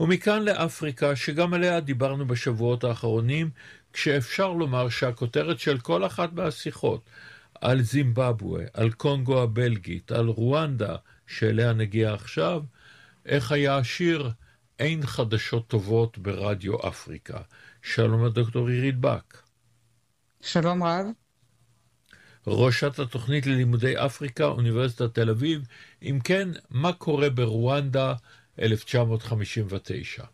ומכאן לאפריקה, שגם עליה דיברנו בשבועות האחרונים, כשאפשר לומר שהכותרת של כל אחת מהשיחות, על זימבבואה, על קונגו הבלגית, על רואנדה, שאליה נגיע עכשיו, איך היה השיר אין חדשות טובות ברדיו אפריקה. שלום לדוקטור עירית בק. שלום רב. ראשת התוכנית ללימודי אפריקה, אוניברסיטת תל אביב. אם כן, מה קורה ברואנדה 1959?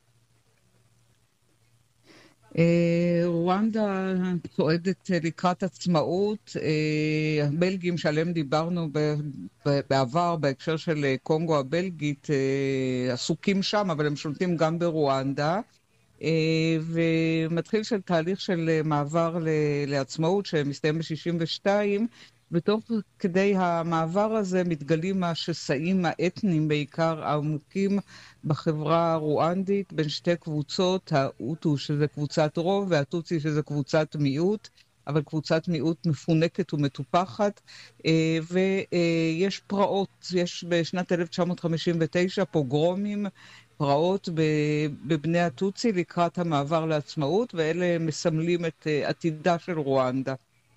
רואנדה צועדת לקראת עצמאות. הבלגים שעליהם דיברנו בעבר בהקשר של קונגו הבלגית עסוקים שם, אבל הם שולטים גם ברואנדה. ומתחיל של תהליך של מעבר לעצמאות שמסתיים ב-62, ותוך כדי המעבר הזה מתגלים השסעים האתניים בעיקר העמוקים בחברה הרואנדית בין שתי קבוצות, ההוטו שזה קבוצת רוב והטוצי שזה קבוצת מיעוט, אבל קבוצת מיעוט מפונקת ומטופחת, ויש פרעות, יש בשנת 1959 פוגרומים, פרעות בבני הטוצי לקראת המעבר לעצמאות, ואלה מסמלים את עתידה של רואנדה.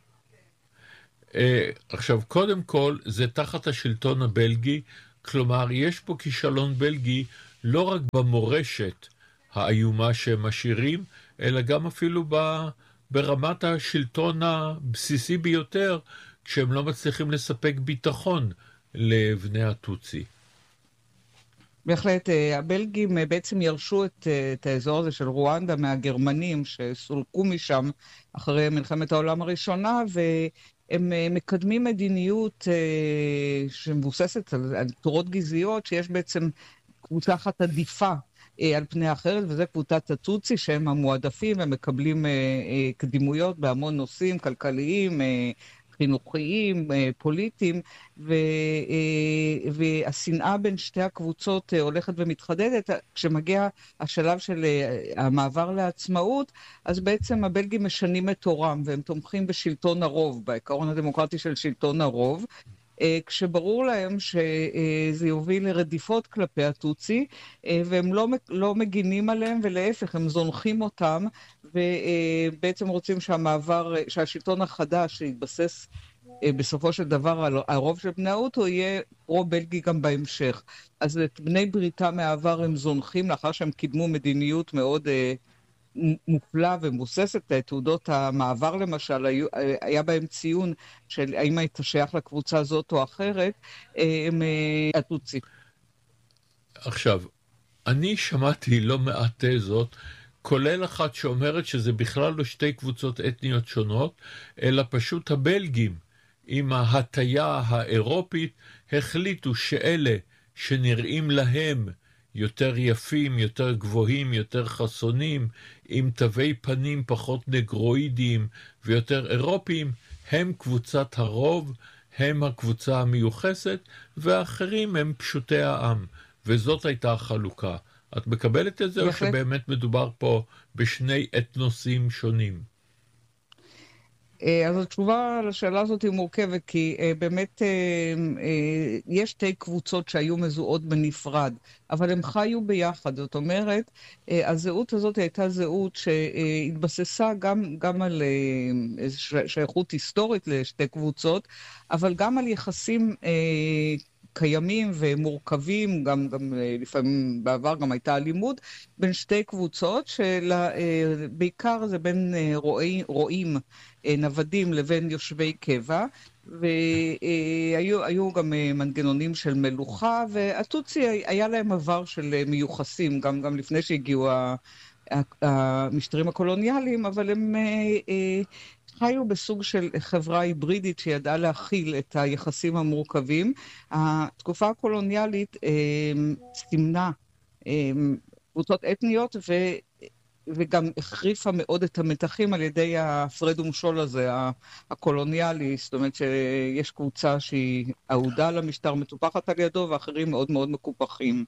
עכשיו, קודם כל, זה תחת השלטון הבלגי, כלומר, יש פה כישלון בלגי לא רק במורשת האיומה שהם משאירים, אלא גם אפילו ברמת השלטון הבסיסי ביותר, כשהם לא מצליחים לספק ביטחון לבני הטוצי. בהחלט, הבלגים בעצם ירשו את האזור הזה של רואנדה מהגרמנים שסולקו משם אחרי מלחמת העולם הראשונה, והם מקדמים מדיניות שמבוססת על תורות גזעיות, שיש בעצם קבוצה אחת עדיפה על פני האחרת, וזה קבוצת הטוצי שהם המועדפים ומקבלים קדימויות בהמון נושאים כלכליים, חינוכיים, פוליטיים, והשנאה בין שתי הקבוצות הולכת ומתחדדת. כשמגיע השלב של המעבר לעצמאות, אז בעצם הבלגים משנים את תורם, והם תומכים בשלטון הרוב, בעיקרון הדמוקרטי של שלטון הרוב, כשברור להם שזה יוביל לרדיפות כלפי הטוצי, והם לא מגינים עליהם, ולהפך, הם זונחים אותם, ובעצם רוצים שהשלטון החדש שיתבסס בסופו של דבר על הרוב של בני ההוטו יהיה פרו-בלגי גם בהמשך. אז את בני בריתה מהעבר הם זונחים לאחר שהם קידמו מדיניות מאוד מופלא ומבוססת. תעודות המעבר למשל, היה בהם ציון של האם היית שייך לקבוצה הזאת או אחרת, הם הטוצי. עכשיו, אני שמעתי לא מעט תזות, כולל אחת שאומרת שזה בכלל לא שתי קבוצות אתניות שונות, אלא פשוט הבלגים עם ההטיה האירופית החליטו שאלה שנראים להם יותר יפים, יותר גבוהים, יותר חסונים, עם תווי פנים פחות נגרואידיים ויותר אירופיים, הם קבוצת הרוב, הם הקבוצה המיוחסת, והאחרים הם פשוטי העם. וזאת הייתה החלוקה. את מקבלת את זה או שבאמת מדובר פה בשני אתנוסים שונים? אז התשובה לשאלה הזאת היא מורכבת, כי באמת יש שתי קבוצות שהיו מזוהות בנפרד, אבל הם חיו ביחד. זאת אומרת, הזהות הזאת הייתה זהות שהתבססה גם על שייכות היסטורית לשתי קבוצות, אבל גם על יחסים קיימים ומורכבים, גם לפעמים בעבר גם הייתה אלימות, בין שתי קבוצות, שבעיקר זה בין רועים, נוודים לבין יושבי קבע, והיו גם מנגנונים של מלוכה, והטוצי היה להם עבר של מיוחסים, גם לפני שהגיעו המשטרים הקולוניאליים, אבל הם חיו בסוג של חברה היברידית שידעה להכיל את היחסים המורכבים. התקופה הקולוניאלית סימנה קבוצות אתניות וגם החריפה מאוד את המתחים על ידי ההפרד ומשול הזה, הקולוניאלי. זאת אומרת שיש קבוצה שהיא אהודה למשטר, מטופחת על ידו, ואחרים מאוד מאוד מקופחים.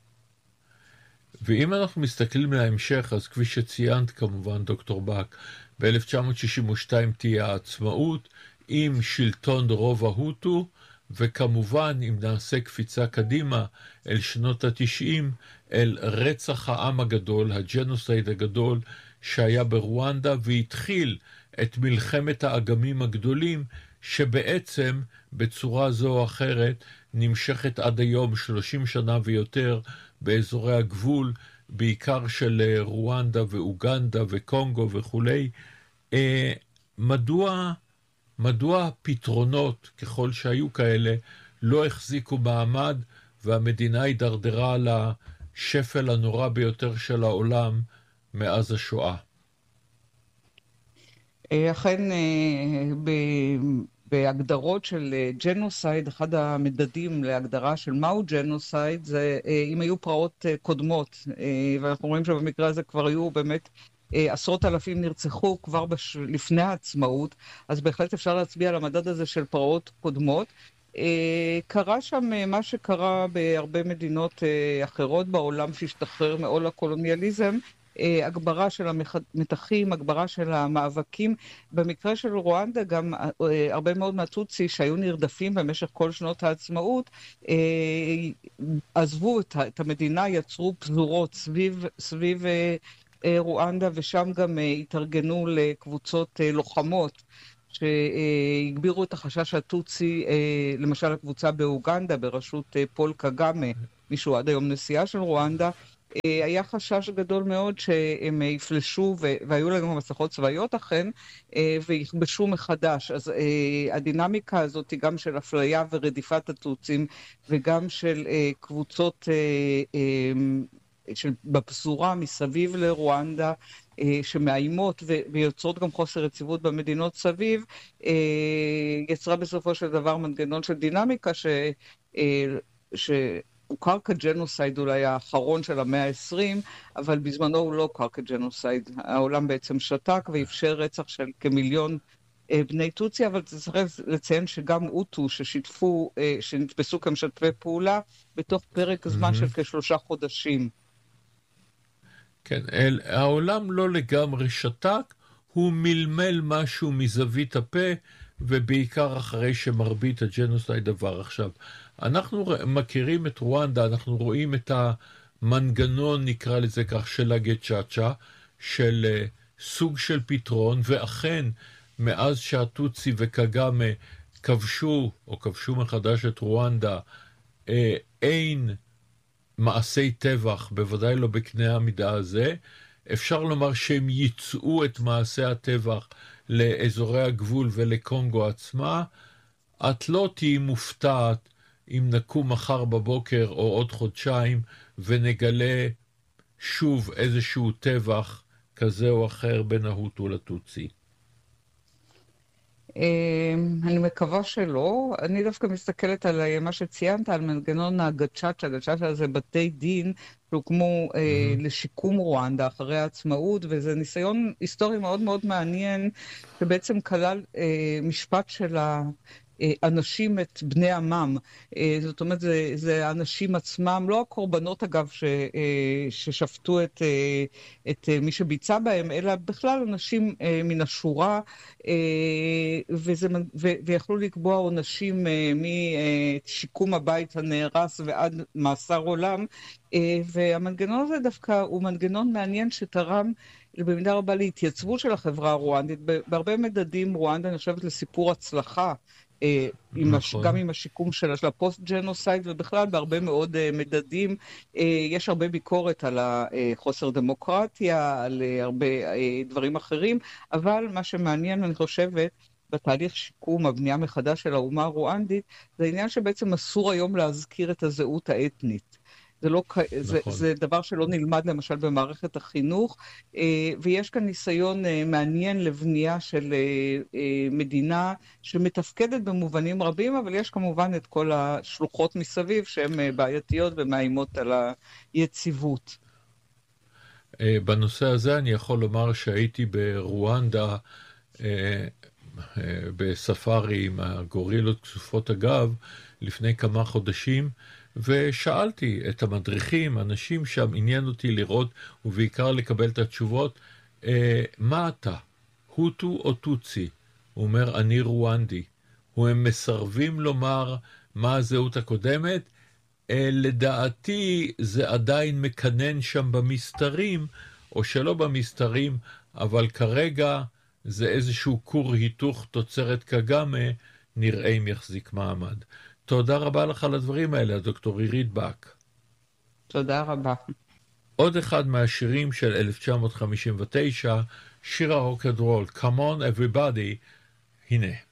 ואם אנחנו מסתכלים להמשך, אז כפי שציינת כמובן דוקטור בק, ב-1962 תהיה העצמאות עם שלטון רוב ההוטו, וכמובן, אם נעשה קפיצה קדימה אל שנות ה-90, אל רצח העם הגדול, הג'נוסייד הגדול שהיה ברואנדה, והתחיל את מלחמת האגמים הגדולים, שבעצם בצורה זו או אחרת נמשכת עד היום 30 שנה ויותר באזורי הגבול, בעיקר של רואנדה ואוגנדה וקונגו וכולי. מדוע הפתרונות, ככל שהיו כאלה, לא החזיקו מעמד, והמדינה הידרדרה לשפל הנורא ביותר של העולם מאז השואה? אכן, בהגדרות של ג'נוסייד, אחד המדדים להגדרה של מהו ג'נוסייד, זה אם היו פרעות קודמות, ואנחנו רואים שבמקרה הזה כבר היו באמת עשרות אלפים נרצחו כבר לפני העצמאות, אז בהחלט אפשר להצביע על המדד הזה של פרעות קודמות. קרה שם מה שקרה בהרבה מדינות אחרות בעולם שהשתחרר מעול הקולוניאליזם, הגברה של המתחים, הגברה של המאבקים. במקרה של רואנדה גם הרבה מאוד מהטוצי שהיו נרדפים במשך כל שנות העצמאות, עזבו את המדינה, יצרו פזורות סביב רואנדה, ושם גם התארגנו לקבוצות לוחמות שהגבירו את החשש הטוצי. למשל הקבוצה באוגנדה בראשות פול קגאמה, מישהו עד היום נשיאה של רואנדה, היה חשש גדול מאוד שהם יפלשו, והיו לנו מסכות צבאיות אכן, ויכבשו מחדש. אז הדינמיקה הזאת היא גם של אפליה ורדיפת הטוצים, וגם של קבוצות בפזורה מסביב לרואנדה, שמאיימות ויוצרות גם חוסר יציבות במדינות סביב, יצרה בסופו של דבר מנגנון של דינמיקה הוכר כג'נוסייד אולי האחרון של המאה ה-20, אבל בזמנו הוא לא הוכר כג'נוסייד. העולם בעצם שתק ואפשר רצח של כמיליון בני טוצי, אבל צריך לציין שגם אוטו שנתפסו כמשתפי פעולה בתוך פרק זמן של כ3 חודשים. כן, העולם לא לגמרי שתק, הוא מלמל משהו מזווית הפה, ובעיקר אחרי שמרבית הג'נוסייד עבר. עכשיו, אנחנו מכירים את רואנדה, אנחנו רואים את המנגנון, נקרא לזה כך, של הגצ'אצ'ה, של סוג של פתרון, ואכן, מאז שהטוצי וקגאמה כבשו מחדש את רואנדה, אין מעשי טבח, בוודאי לא בקנה המידה הזה. אפשר לומר שהם ייצאו את מעשי הטבח לאזורי הגבול ולקונגו עצמה. את לא תהי מופתעת אם נקום מחר בבוקר או עוד חודשיים ונגלה שוב איזשהו טבח כזה או אחר בין ההוטו לטוצי. אני מקווה שלא. אני דווקא מסתכלת על מה שציינת, על מנגנון הגצ'אצ'ה. הגצ'אצ'ה זה בתי דין שהוקמו לשיקום רואנדה אחרי העצמאות, וזה ניסיון היסטורי מאוד מאוד מעניין, שבעצם כלל משפט של אנשים את בני עמם. זאת אומרת, זה האנשים עצמם, לא הקורבנות אגב ששפטו את מי שביצע בהם, אלא בכלל אנשים מן השורה, ויכלו לקבוע עונשים משיקום הבית הנהרס ועד מאסר עולם. והמנגנון הזה דווקא הוא מנגנון מעניין שתרם במידה רבה להתייצבות של החברה הרואנדית. בהרבה מדדים רואנדה נחשבת לסיפור הצלחה, גם עם השיקום של הפוסט-ג'נוסייד, ובכלל בהרבה מאוד מדדים. יש הרבה ביקורת על חוסר דמוקרטיה, על הרבה דברים אחרים, אבל מה שמעניין, אני חושבת, בתהליך שיקום, הבנייה מחדש של האומה הרואנדית, זה העניין שבעצם אסור היום להזכיר את הזהות האתנית. זה דבר שלא נלמד למשל במערכת החינוך, ויש כאן ניסיון מעניין לבנייה של מדינה שמתפקדת במובנים רבים, אבל יש כמובן את כל השלוחות מסביב שהן בעייתיות ומאיימות על היציבות. בנושא הזה אני יכול לומר שהייתי ברואנדה בספארי עם הגורילות כסופות הגב לפני כמה חודשים, ושאלתי את המדריכים, אנשים שם, עניין אותי לראות ובעיקר לקבל את התשובות, מה אתה, הוטו או טוצי? הוא אומר, אני רואנדי. הם מסרבים לומר מה הזהות הקודמת. לדעתי זה עדיין מקנן שם במסתרים, או שלא במסתרים, אבל כרגע זה איזשהו כור היתוך תוצרת קגאמה, נראה אם יחזיק מעמד. תודה רבה לך על הדברים האלה, דוקטור עירית בק. תודה רבה. עוד אחד מהשירים של 1959, שיר הרוק אנד רול, Come on everybody, הנה.